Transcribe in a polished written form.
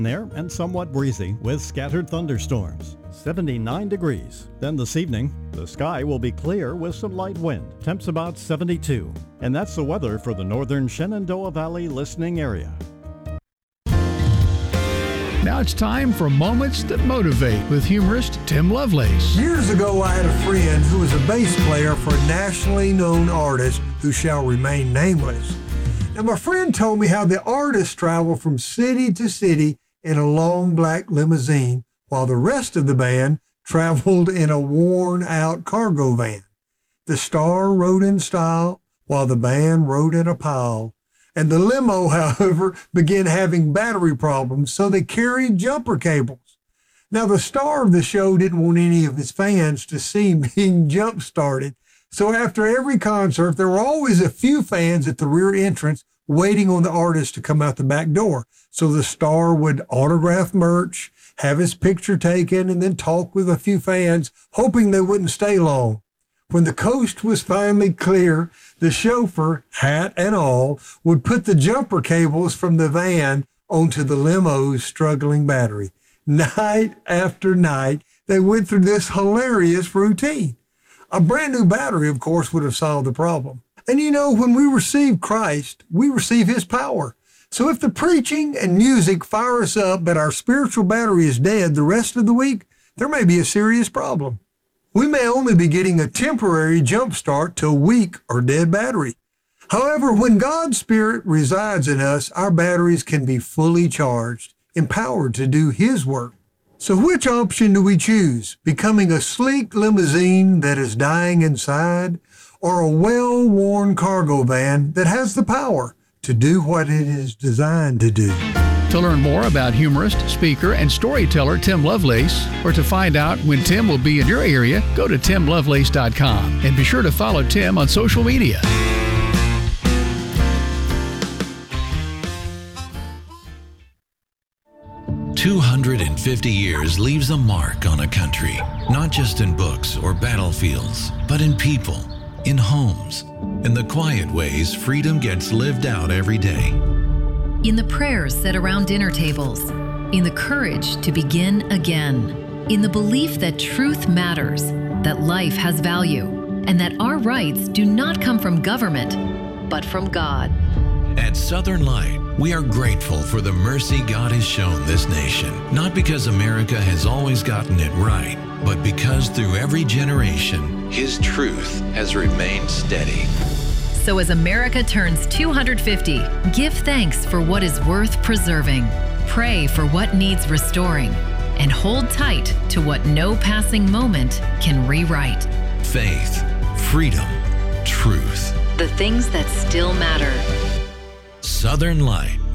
there and somewhat breezy with scattered thunderstorms. 79 degrees. Then this evening, the sky will be clear with some light wind. Temps about 72. And that's the weather for the northern Shenandoah Valley listening area. Now it's time for Moments That Motivate with humorist Tim Lovelace. Years ago, I had a friend who was a bass player for a nationally known artist who shall remain nameless. Now, my friend told me how the artist traveled from city to city in a long black limousine, while the rest of the band traveled in a worn-out cargo van. The star rode in style, while the band rode in a pile. And the limo, however, began having battery problems, so they carried jumper cables. Now, the star of the show didn't want any of his fans to see him being jump-started, so after every concert, there were always a few fans at the rear entrance waiting on the artist to come out the back door. So the star would autograph merch, have his picture taken, and then talk with a few fans, hoping they wouldn't stay long. When the coast was finally clear, the chauffeur, hat and all, would put the jumper cables from the van onto the limo's struggling battery. Night after night, they went through this hilarious routine. A brand new battery, of course, would have solved the problem. And you know, when we receive Christ, we receive his power. So if the preaching and music fire us up, but our spiritual battery is dead the rest of the week, there may be a serious problem. We may only be getting a temporary jump start to a weak or dead battery. However, when God's Spirit resides in us, our batteries can be fully charged, empowered to do his work. So which option do we choose? Becoming a sleek limousine that is dying inside, or a well-worn cargo van that has the power to do what it is designed to do? To learn more about humorist, speaker, and storyteller Tim Lovelace, or to find out when Tim will be in your area, go to timlovelace.com and be sure to follow Tim on social media. "250 years leaves a mark on a country, not just in books or battlefields, but in people, in homes, in the quiet ways freedom gets lived out every day. In the prayers said around dinner tables, in the courage to begin again, in the belief that truth matters, that life has value, and that our rights do not come from government, but from God." At Southern Light, we are grateful for the mercy God has shown this nation, not because America has always gotten it right, but because through every generation, his truth has remained steady. So as America turns 250, give thanks for what is worth preserving, pray for what needs restoring, and hold tight to what no passing moment can rewrite. Faith, freedom, truth. The things that still matter. Southern Light.